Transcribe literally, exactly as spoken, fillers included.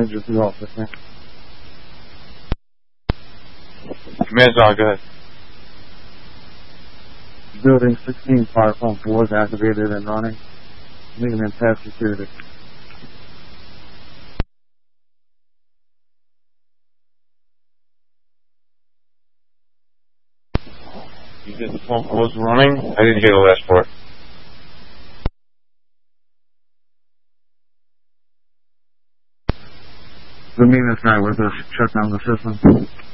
Ninja two officer. Command's on, go ahead. Building sixteen fire pump was activated and running. Leaving in past security. You said the pump was running? I didn't hear the last part. The maintenance guy with us shut down the system.